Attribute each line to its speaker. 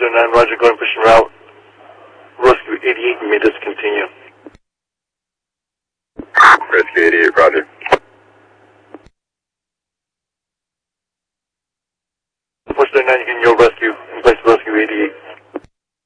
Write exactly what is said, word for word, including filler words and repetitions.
Speaker 1: nine, roger, go and push en route. Rescue eighty-eight, you may discontinue.
Speaker 2: Rescue eighty-eight, roger.
Speaker 1: Push nine, you can yield rescue in place of rescue eighty-eight.